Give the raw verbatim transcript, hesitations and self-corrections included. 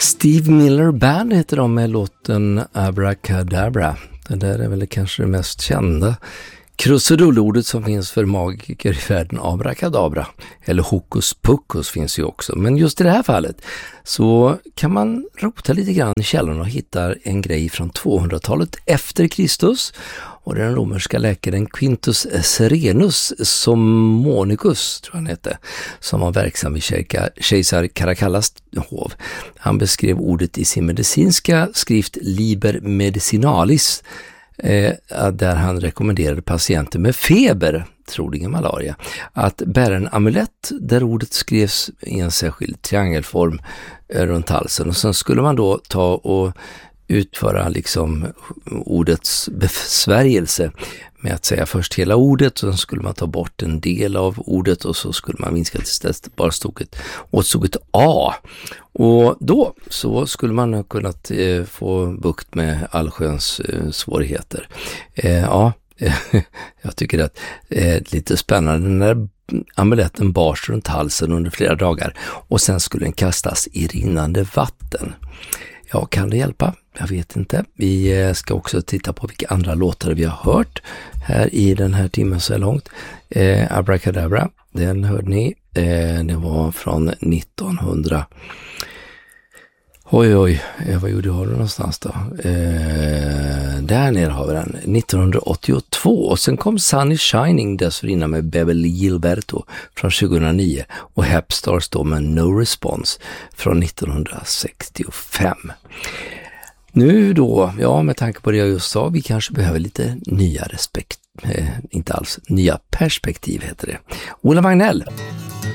Steve Miller Band heter de med låten Abracadabra. Det där är väl kanske det mest kända krusidullordet som finns för magiker i världen, abracadabra. Eller hokus pokus finns ju också. Men just i det här fallet så kan man rota lite grann i källorna och hitta en grej från tvåhundratalet efter Kristus. Och den romerska läkaren Quintus Serenus Somonicus, tror han hette, som var verksam vid kejsar Carakallas hov. Han beskrev ordet i sin medicinska skrift Liber Medicinalis, eh, där han rekommenderade patienter med feber, troligen malaria, att bära en amulett där ordet skrevs i en särskild triangelform eh, runt halsen. Och sen skulle man då ta och utföra liksom ordets besvärjelse med att säga först hela ordet, och sen skulle man ta bort en del av ordet och så skulle man minska tills det bara stod ett, och stod ett A. Och då så skulle man ha kunnat eh, få bukt med allsköns eh, svårigheter. Eh, ja, jag tycker att det är lite spännande. Den där amuletten bars runt halsen under flera dagar och sen skulle den kastas i rinnande vatten. Ja, kan det hjälpa? Jag vet inte. Vi ska också titta på vilka andra låtar vi har hört här i den här timmen så långt. Eh, Abracadabra, den hörde ni. Eh, det var från nittonhundra. Oj, oj. Eh, vad gjorde jag någonstans då? Eh, där nere har vi den. nittonhundraåttiotvå. Och sen kom Sunny Shining dessförinnan med Beverly Gilberto från tjugohundranio. Och Hepstars då med No Response från nittonhundrasextiofem. Nu då, ja, med tanke på det jag just sa, vi kanske behöver lite nya respekt, eh, inte alls, nya perspektiv heter det. Ola Magnell.